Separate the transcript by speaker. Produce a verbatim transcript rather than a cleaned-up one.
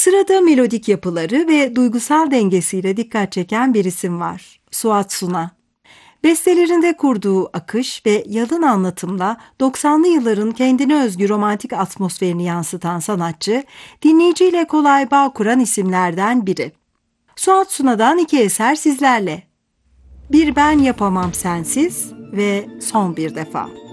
Speaker 1: Sırada melodik yapıları ve duygusal dengesiyle dikkat çeken bir isim var. Suat Suna. Bestelerinde kurduğu akış ve yalın anlatımla doksanlı yılların kendine özgü romantik atmosferini yansıtan sanatçı, dinleyiciyle kolay bağ kuran isimlerden biri. Suat Suna'dan iki eser sizlerle. Bir Ben Yapamam Sensiz ve Son Bir Defa.